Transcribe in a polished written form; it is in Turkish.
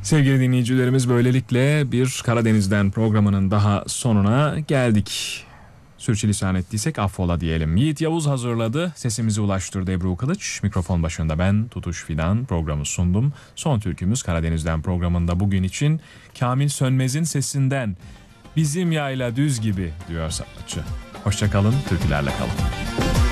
Sevgili dinleyicilerimiz, böylelikle bir Karadeniz'den programının daha sonuna geldik. Sürçülisan ettiysek affola diyelim. Yiğit Yavuz hazırladı, sesimizi ulaştırdı Ebru Kılıç. Mikrofon başında ben Tutuş Fidan programı sundum. Son türkümüz Karadeniz'den programında bugün için Kamil Sönmez'in sesinden "Bizim yayla düz gibi" diyor sanatçı. Hoşça kalın, türkülerle kalın.